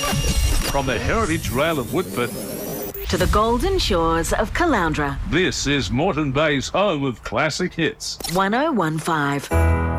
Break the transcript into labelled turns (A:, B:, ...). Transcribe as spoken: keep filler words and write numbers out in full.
A: From the heritage rail of Whitford
B: to the golden shores of Caloundra.
A: This is Moreton Bay's home of classic hits.
B: one oh one five.